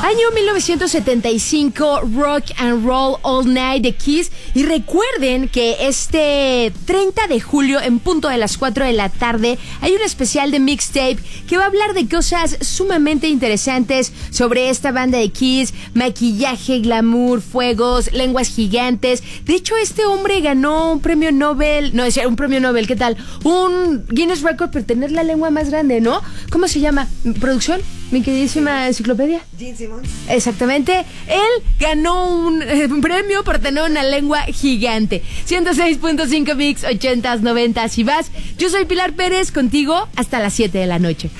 Año 1975, Rock and Roll All Night de Kiss. Y recuerden que este 30 de julio, en punto de las 4 de la tarde, hay un especial de Mixtape que va a hablar de cosas sumamente interesantes sobre esta banda de Kiss: maquillaje, glamour, fuegos, lenguas gigantes. De hecho, este hombre ganó un premio Nobel, no, es un premio Nobel, ¿qué tal? Un Guinness Record por tener la lengua más grande, ¿no? ¿Cómo se llama? ¿Producción? Mi queridísima enciclopedia. Gene Simmons. Exactamente. Él ganó un premio por tener una lengua gigante. 106.5 Mix, 80s, 90s y vas. Yo soy Pilar Pérez, contigo hasta las 7 de la noche.